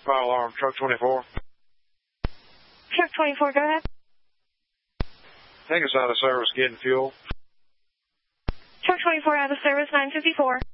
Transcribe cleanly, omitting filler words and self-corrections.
Fire alarm, truck 24. Truck 24, go ahead. I think it's out of service getting fuel. Truck 24 out of service, 954.